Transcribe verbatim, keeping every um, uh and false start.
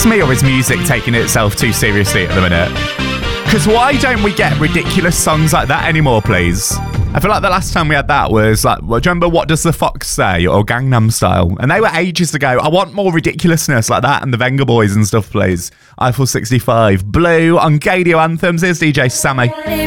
just me, or is music taking itself too seriously at the minute? Because why don't we get ridiculous songs like that anymore, please? I feel like the last time we had that was like, well, do you remember What Does the Fox Say or Gangnam Style? And they were ages ago. I want more ridiculousness like that and the Venga Boys and stuff, please. Eiffel sixty-five, Blue on Gadio Anthems. Here's D J Sammy.